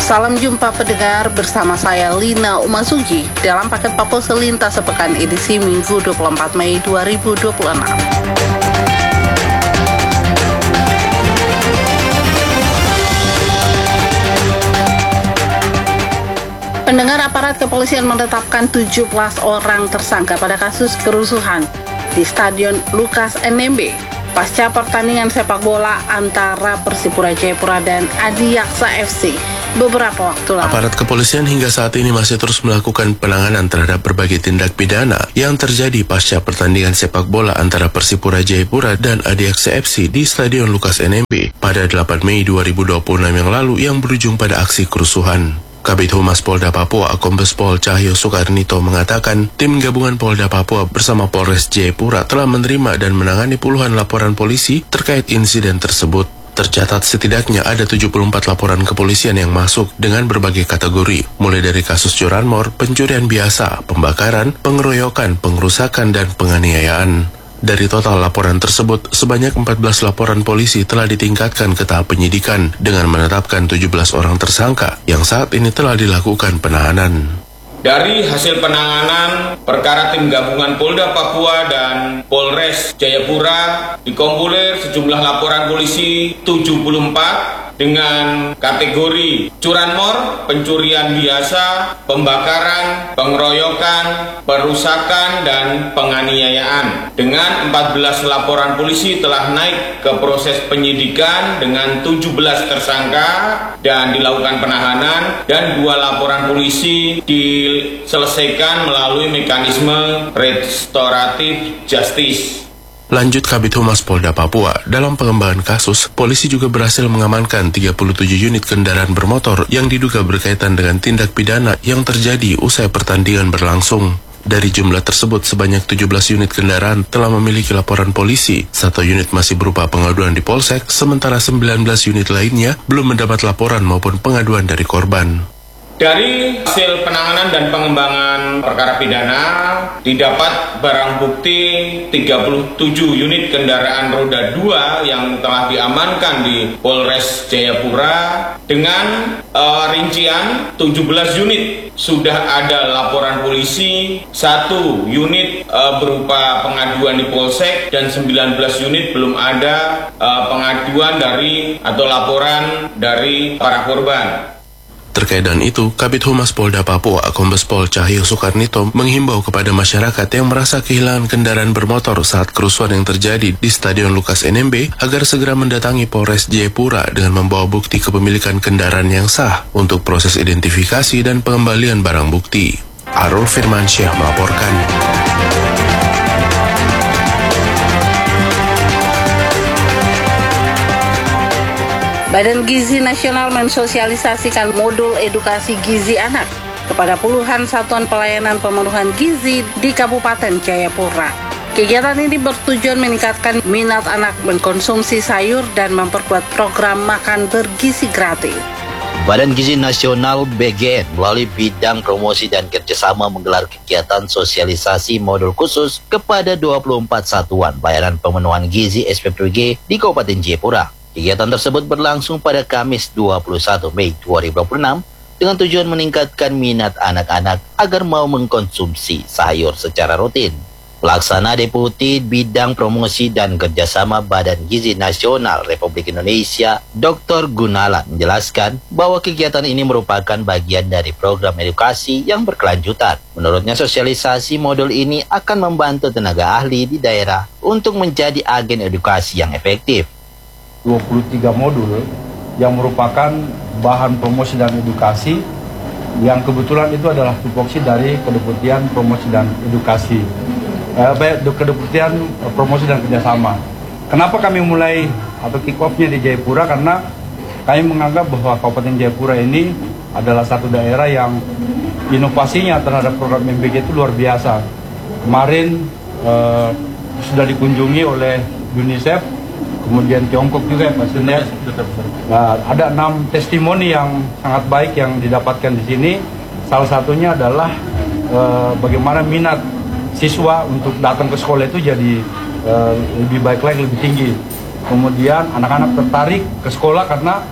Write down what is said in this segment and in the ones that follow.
Salam jumpa pendengar, bersama saya Lina Umasugi dalam paket Papua Selintas Sepekan edisi Minggu 24 Mei 2026. Pendengar, aparat kepolisian menetapkan 17 orang tersangka pada kasus kerusuhan di Stadion Lukas NMB pasca pertandingan sepak bola antara Persipura Jayapura dan Adiaksa FC beberapa waktu lalu. Aparat kepolisian hingga saat ini masih terus melakukan penanganan terhadap berbagai tindak pidana yang terjadi pasca pertandingan sepak bola antara Persipura Jayapura dan Adiaksa FC di Stadion Lukas NMB pada 8 Mei 2026 yang lalu yang berujung pada aksi kerusuhan. Kabid Humas Polda Papua Kombes Pol Cahyo Sukarnito mengatakan tim gabungan Polda Papua bersama Polres Jayapura telah menerima dan menangani puluhan laporan polisi terkait insiden tersebut. Tercatat setidaknya ada 74 laporan kepolisian yang masuk dengan berbagai kategori, mulai dari kasus curanmor, pencurian biasa, pembakaran, pengeroyokan, pengerusakan, dan penganiayaan. Dari total laporan tersebut, sebanyak 14 laporan polisi telah ditingkatkan ke tahap penyidikan dengan menetapkan 17 orang tersangka yang saat ini telah dilakukan penahanan. Dari hasil penanganan perkara tim gabungan Polda Papua dan Polres Jayapura dikompulir sejumlah laporan polisi 74 dengan kategori curanmor, pencurian biasa, pembakaran, pengeroyokan, perusakan, dan penganiayaan. Dengan 14 laporan polisi telah naik ke proses penyidikan dengan 17 tersangka dan dilakukan penahanan, dan 2 laporan polisi diselesaikan melalui mekanisme restoratif justice. Lanjut Kabid Humas Polda Papua, dalam pengembangan kasus, polisi juga berhasil mengamankan 37 unit kendaraan bermotor yang diduga berkaitan dengan tindak pidana yang terjadi usai pertandingan berlangsung. Dari jumlah tersebut, sebanyak 17 unit kendaraan telah memiliki laporan polisi, 1 unit masih berupa pengaduan di Polsek, sementara 19 unit lainnya belum mendapat laporan maupun pengaduan dari korban. Dari hasil penanganan dan pengembangan perkara pidana, didapat barang bukti 37 unit kendaraan roda 2 yang telah diamankan di Polres Jayapura dengan rincian 17 unit sudah ada laporan polisi, 1 unit berupa pengaduan di Polsek, dan 19 unit belum ada pengaduan dari atau laporan dari para korban. Terkait dengan itu, Kabid Humas Polda Papua Kombes Pol Cahyo Sukarnito menghimbau kepada masyarakat yang merasa kehilangan kendaraan bermotor saat kerusuhan yang terjadi di Stadion Lukas NMB agar segera mendatangi Polres Jayapura dengan membawa bukti kepemilikan kendaraan yang sah untuk proses identifikasi dan pengembalian barang bukti. Arul Firmansyah melaporkan. Badan Gizi Nasional mensosialisasikan modul edukasi gizi anak kepada puluhan satuan pelayanan pemenuhan gizi di Kabupaten Jayapura. Kegiatan ini bertujuan meningkatkan minat anak mengkonsumsi sayur dan memperkuat program makan bergizi gratis. Badan Gizi Nasional BGN melalui bidang promosi dan kerjasama menggelar kegiatan sosialisasi modul khusus kepada 24 satuan pelayanan pemenuhan gizi SPPG di Kabupaten Jayapura. Kegiatan tersebut berlangsung pada Kamis 21 Mei 2026 dengan tujuan meningkatkan minat anak-anak agar mau mengkonsumsi sayur secara rutin. Pelaksana Deputi Bidang Promosi dan Kerjasama Badan Gizi Nasional Republik Indonesia, Dr. Gunalan menjelaskan bahwa kegiatan ini merupakan bagian dari program edukasi yang berkelanjutan. Menurutnya, sosialisasi modul ini akan membantu tenaga ahli di daerah untuk menjadi agen edukasi yang efektif. 23 modul yang merupakan bahan promosi dan edukasi yang kebetulan itu adalah tupoksi dari Kedeputian Promosi dan Edukasi, Kedeputian Promosi dan Kerjasama. Kenapa kami mulai atau kick off-nya di Jayapura? Karena kami menganggap bahwa Kabupaten Jayapura ini adalah satu daerah yang inovasinya terhadap program MBG itu luar biasa. Kemarin sudah dikunjungi oleh UNICEF, kemudian Tiongkok juga ya Pak Sunnya. Nah, ada 6 testimoni yang sangat baik yang didapatkan di sini. Salah satunya adalah bagaimana minat siswa untuk datang ke sekolah itu jadi lebih baik lagi, lebih tinggi. Kemudian anak-anak tertarik ke sekolah karena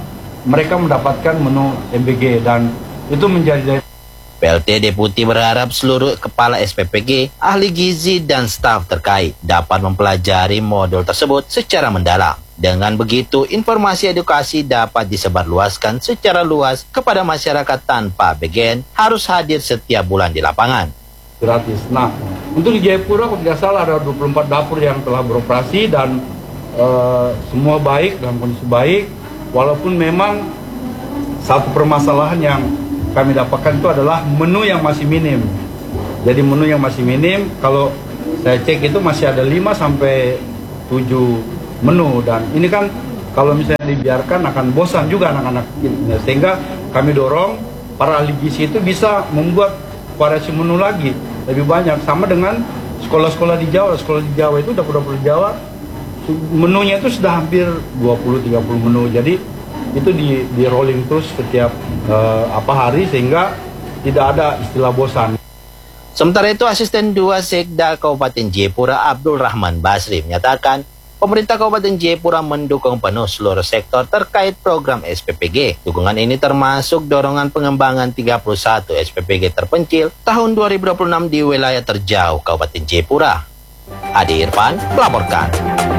mereka mendapatkan menu MBG, dan itu menjadi PLT Deputi berharap seluruh kepala SPPG, ahli gizi dan staf terkait dapat mempelajari modul tersebut secara mendalam. Dengan begitu, informasi edukasi dapat disebarluaskan secara luas kepada masyarakat tanpa BGN harus hadir setiap bulan di lapangan. Gratis. Nah, untuk di Jayapura kalau tidak salah ada 24 dapur yang telah beroperasi dan semua baik, dalam kondisi baik, walaupun memang satu permasalahan yang kami dapatkan itu adalah menu yang masih minim. Jadi menu yang masih minim, kalau saya cek itu masih ada 5 sampai 7 menu, dan ini kan kalau misalnya dibiarkan akan bosan juga anak-anak. Sehingga kami dorong para ahli gizi itu bisa membuat variasi menu lagi lebih banyak, sama dengan sekolah-sekolah di Jawa. Sekolah di Jawa itu dapur-dapur Jawa menunya itu sudah hampir 20-30 menu. Jadi itu di rolling terus setiap hari sehingga tidak ada istilah bosan. Sementara itu, Asisten 2 Sekda Kabupaten Jayapura Abdul Rahman Basri menyatakan pemerintah Kabupaten Jayapura mendukung penuh seluruh sektor terkait program SPPG. Dukungan ini termasuk dorongan pengembangan 31 SPPG terpencil tahun 2026 di wilayah terjauh Kabupaten Jayapura. Adi Irfan melaporkan.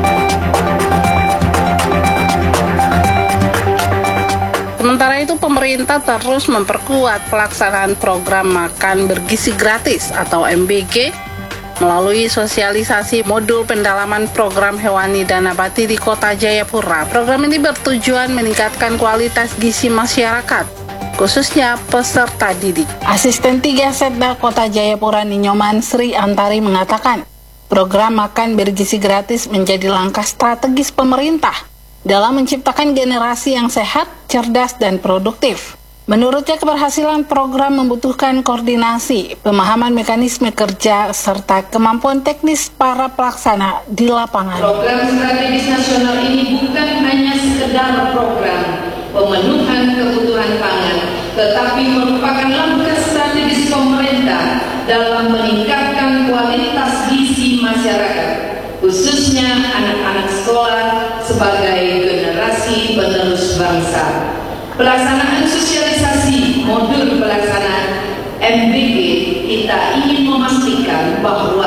Sementara itu, pemerintah terus memperkuat pelaksanaan program makan bergizi gratis atau MBG melalui sosialisasi modul pendalaman program hewani dan nabati di Kota Jayapura. Program ini bertujuan meningkatkan kualitas gizi masyarakat, khususnya peserta didik. Asisten 3 Setda Kota Jayapura Ninyoman Sri Antari mengatakan, program makan bergizi gratis menjadi langkah strategis pemerintah dalam menciptakan generasi yang sehat, cerdas, dan produktif. Menurutnya, keberhasilan program membutuhkan koordinasi, pemahaman mekanisme kerja, serta kemampuan teknis para pelaksana di lapangan. Program strategis nasional ini bukan hanya sekedar program pemenuhan kebutuhan pangan, tetapi merupakan langkah strategis pemerintah dalam meningkatkan kualitas gizi masyarakat, khususnya anak-anak sekolah sebagai generasi penerus bangsa. Pelaksanaan sosialisasi modul pelaksanaan MBG, kita ingin memastikan bahwa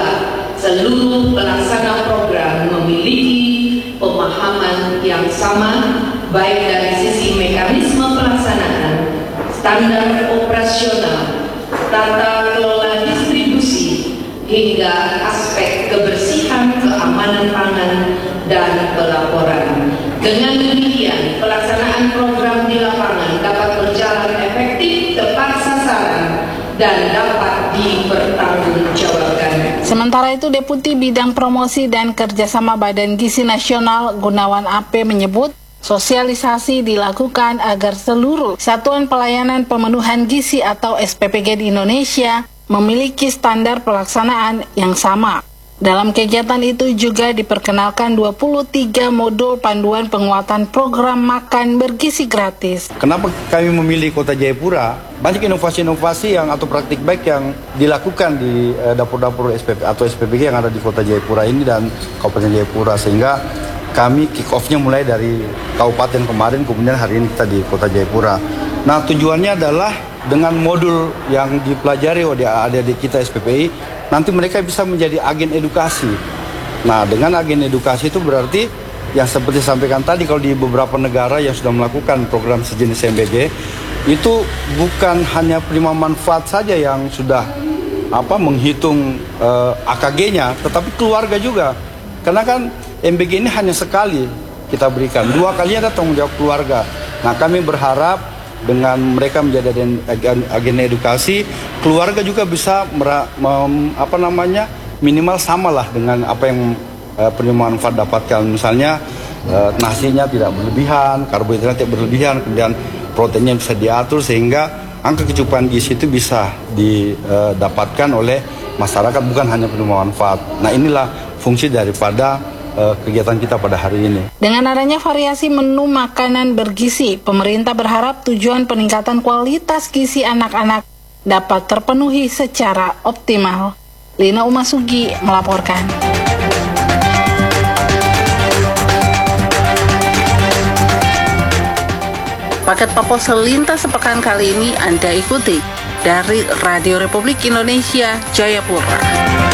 seluruh pelaksana program memiliki pemahaman yang sama, baik dari sisi mekanisme pelaksanaan, standar operasional, tata kelola distribusi, hingga aspek kebersihan, keamanan pangan, dan pelaporan. Dengan demikian, pelaksanaan program di lapangan dapat berjalan efektif, tepat sasaran, dan dapat dipertanggungjawabkan. Sementara itu, Deputi Bidang Promosi dan Kerjasama Badan Gizi Nasional Gunawan AP menyebut, sosialisasi dilakukan agar seluruh Satuan Pelayanan Pemenuhan Gizi atau SPPG di Indonesia memiliki standar pelaksanaan yang sama. Dalam kegiatan itu juga diperkenalkan 23 modul panduan penguatan program makan bergizi gratis. Kenapa kami memilih Kota Jayapura? Banyak inovasi-inovasi atau praktik baik yang dilakukan di dapur-dapur SPP atau SPPG yang ada di Kota Jayapura ini dan Kabupaten Jayapura, sehingga kami kick off-nya mulai dari kabupaten kemarin, kemudian hari ini kita di Kota Jayapura. Nah, tujuannya adalah dengan modul yang dipelajari oleh adik-adik kita SPPI, nanti mereka bisa menjadi agen edukasi. Nah, dengan agen edukasi itu berarti yang seperti sampaikan tadi, kalau di beberapa negara yang sudah melakukan program sejenis MBG, itu bukan hanya penerima manfaat saja yang sudah menghitung AKG-nya, tetapi keluarga juga. Karena kan MBG ini hanya sekali kita berikan, 2 kalinya ada tanggung jawab keluarga. Nah, kami berharap dengan mereka menjadi agen edukasi, keluarga juga bisa minimal samalah dengan apa yang penerima manfaat dapatkan. Misalnya nasinya tidak berlebihan, karbohidratnya tidak berlebihan, kemudian proteinnya bisa diatur sehingga angka kecukupan gizi itu bisa didapatkan oleh masyarakat, bukan hanya penerima manfaat. Nah, inilah fungsi daripada kegiatan kita pada hari ini. Dengan adanya variasi menu makanan bergizi, pemerintah berharap tujuan peningkatan kualitas gizi anak-anak dapat terpenuhi secara optimal. Lina Umasugi melaporkan. Paket Papua Selintas sepekan kali ini Anda ikuti dari Radio Republik Indonesia, Jayapura.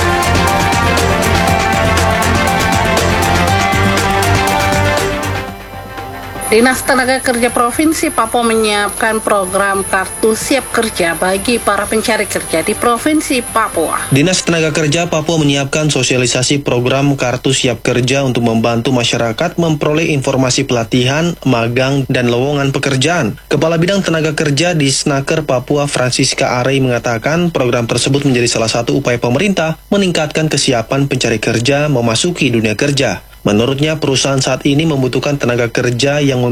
Dinas Tenaga Kerja Provinsi Papua menyiapkan program Kartu Siap Kerja bagi para pencari kerja di Provinsi Papua. Dinas Tenaga Kerja Papua menyiapkan sosialisasi program Kartu Siap Kerja untuk membantu masyarakat memperoleh informasi pelatihan, magang, dan lowongan pekerjaan. Kepala Bidang Tenaga Kerja di Snaker Papua, Francisca Arey, mengatakan program tersebut menjadi salah satu upaya pemerintah meningkatkan kesiapan pencari kerja memasuki dunia kerja. Menurutnya, perusahaan saat ini membutuhkan tenaga kerja yang